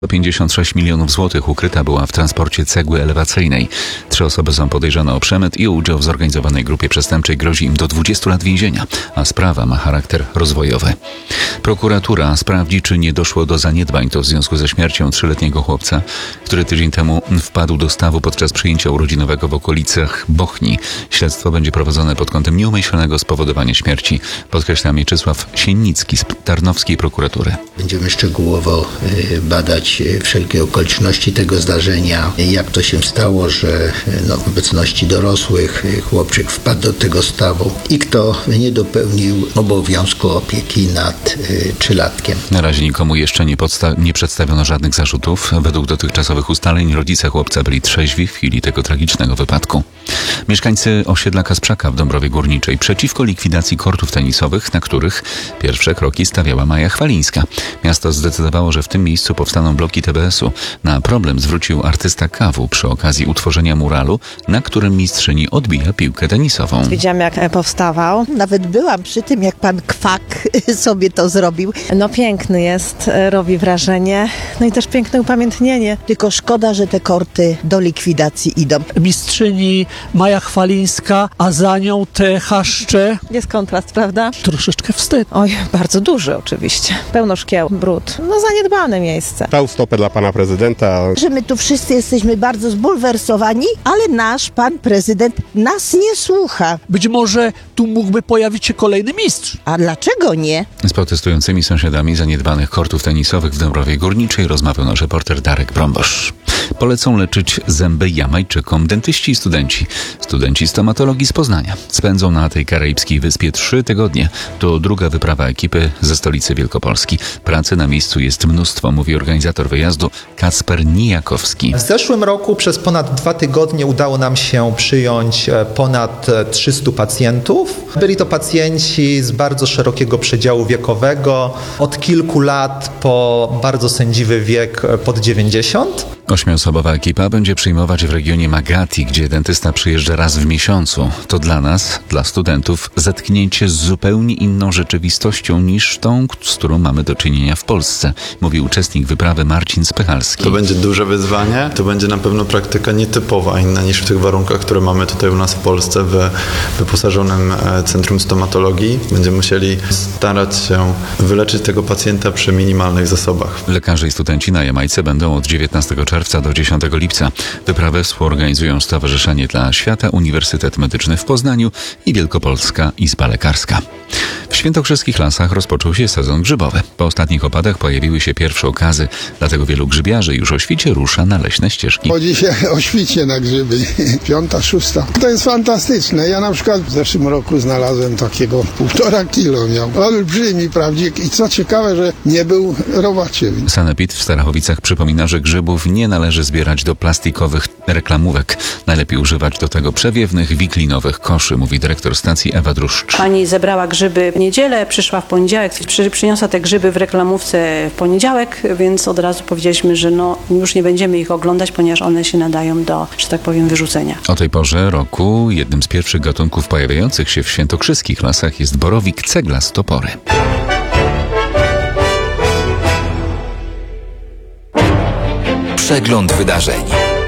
56 milionów złotych ukryta była w transporcie cegły elewacyjnej. 3 osoby są podejrzane o przemyt i o udział w zorganizowanej grupie przestępczej. Grozi im do 20 lat więzienia, a sprawa ma charakter rozwojowy. Prokuratura sprawdzi, czy nie doszło do zaniedbań w związku ze śmiercią 3-letniego chłopca, który tydzień temu wpadł do stawu podczas przyjęcia urodzinowego w okolicach Bochni. Śledztwo będzie prowadzone pod kątem nieumyślnego spowodowania śmierci, podkreśla Mieczysław Siennicki z Tarnowskiej Prokuratury. Będziemy szczegółowo badać wszelkie okoliczności tego zdarzenia, jak to się stało, że w obecności dorosłych chłopczyk wpadł do tego stawu i kto nie dopełnił obowiązku opieki nad 3-latkiem. Na razie nikomu jeszcze nie przedstawiono żadnych zarzutów. Według dotychczasowych ustaleń rodzice chłopca byli trzeźwi w chwili tego tragicznego wypadku. Mieszkańcy osiedla Kasprzaka w Dąbrowie Górniczej przeciwko likwidacji kortów tenisowych, na których pierwsze kroki stawiała Maja Chwalińska. Miasto zdecydowało, że w tym miejscu powstaną bloki TBS-u. Na problem zwrócił artysta Kawu przy okazji utworzenia muralu, na którym mistrzyni odbija piłkę tenisową. Widziałam, jak powstawał. Nawet byłam przy tym, jak pan Kwak sobie to zrobił. Piękny jest, robi wrażenie. I też piękne upamiętnienie. Tylko szkoda, że te korty do likwidacji idą. Mistrzyni Maja Chwalińska, a za nią te chaszcze. Jest kontrast, prawda? Troszeczkę wstyd. Oj, bardzo duży oczywiście. Pełno szkieł, brud. Zaniedbane miejsce. Dał stopę dla pana prezydenta. Że my tu wszyscy jesteśmy bardzo zbulwersowani, ale nasz pan prezydent nas nie słucha. Być może tu mógłby pojawić się kolejny mistrz. A dlaczego nie? Z protestującymi sąsiadami zaniedbanych kortów tenisowych w Dąbrowie Górniczej rozmawiał nasz reporter Darek Brombosz. Polecą leczyć zęby Jamajczykom dentyści i studenci. Studenci stomatologii z Poznania spędzą na tej karaibskiej wyspie 3 tygodnie. To druga wyprawa ekipy ze stolicy Wielkopolski. Pracy na miejscu jest mnóstwo, mówi organizator wyjazdu Kacper Nijakowski. W zeszłym roku przez ponad 2 tygodnie udało nam się przyjąć ponad 300 pacjentów. Byli to pacjenci z bardzo szerokiego przedziału wiekowego, od kilku lat po bardzo sędziwy wiek pod 90. 8-osobowa ekipa będzie przyjmować w regionie Magati, gdzie dentysta przyjeżdża raz w miesiącu. To dla nas, dla studentów, zetknięcie z zupełnie inną rzeczywistością niż tą, z którą mamy do czynienia w Polsce, mówi uczestnik wyprawy Marcin Spychalski. To będzie duże wyzwanie, to będzie na pewno praktyka nietypowa, inna niż w tych warunkach, które mamy tutaj u nas w Polsce w wyposażonym Centrum Stomatologii. Będziemy musieli starać się wyleczyć tego pacjenta przy minimalnych zasobach. Lekarze i studenci na Jamajce będą od 19 czerwca do 10 lipca. Wyprawę współorganizują Stowarzyszenie dla Świata, Uniwersytet Medyczny w Poznaniu i Wielkopolska Izba Lekarska. W świętokrzyskich lasach rozpoczął się sezon grzybowy. Po ostatnich opadach pojawiły się pierwsze okazy, dlatego wielu grzybiarzy już o świcie rusza na leśne ścieżki. Chodzi się o świcie na grzyby. 5., 6. To jest fantastyczne. Ja na przykład w zeszłym roku znalazłem takiego 1,5 kilo miał. Olbrzymi, prawdzie. I co ciekawe, że nie był robakiem. Sanepid w Starachowicach przypomina, że grzybów nie należy zbierać do plastikowych reklamówek. Najlepiej używać do tego przewiewnych, wiklinowych koszy, mówi dyrektor stacji Ewa Druszcz. Pani zebrała grzyby w niedzielę, przyszła w poniedziałek, przyniosła te grzyby w reklamówce w poniedziałek, więc od razu powiedzieliśmy, że już nie będziemy ich oglądać, ponieważ one się nadają do, że tak powiem, wyrzucenia. O tej porze roku jednym z pierwszych gatunków pojawiających się w świętokrzyskich lasach jest borowik ceglas topory. Przegląd wydarzeń.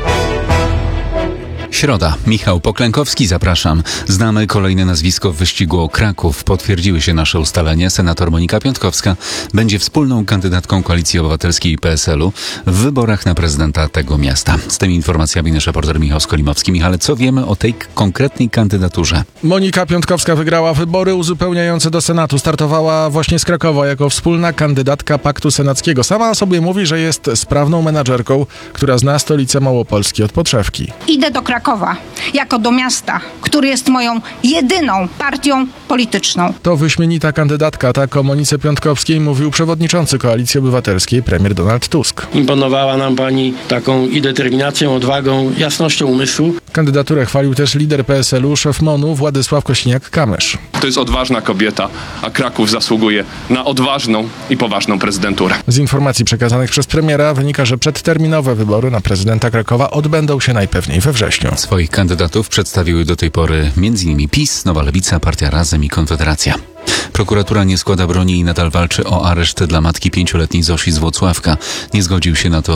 Środa. Michał Poklękowski, zapraszam. Znamy kolejne nazwisko w wyścigu o Kraków. Potwierdziły się nasze ustalenia. Senator Monika Piątkowska będzie wspólną kandydatką Koalicji Obywatelskiej i PSL-u w wyborach na prezydenta tego miasta. Z tymi informacjami nasz reporter Michał Skolimowski. Michale, co wiemy o tej konkretnej kandydaturze? Monika Piątkowska wygrała wybory uzupełniające do Senatu. Startowała właśnie z Krakowa jako wspólna kandydatka Paktu Senackiego. Sama o sobie mówi, że jest sprawną menadżerką, która zna stolicę Małopolski od podszewki. Idę do Krakowa jako do miasta, który jest moją jedyną partią polityczną. To wyśmienita kandydatka, tak o Monice Piątkowskiej mówił przewodniczący Koalicji Obywatelskiej premier Donald Tusk. Imponowała nam pani taką i determinacją, odwagą, jasnością umysłu. Kandydaturę chwalił też lider PSL-u, szef MON-u Władysław Kosiniak-Kamysz. To jest odważna kobieta, a Kraków zasługuje na odważną i poważną prezydenturę. Z informacji przekazanych przez premiera wynika, że przedterminowe wybory na prezydenta Krakowa odbędą się najpewniej we wrześniu. Swoich kandydatów przedstawiły do tej pory m.in. PiS, Nowa Lewica, Partia Razem i Konfederacja. Prokuratura nie składa broni i nadal walczy o areszt dla matki 5-letniej Zosi z Włocławka. Nie zgodził się na to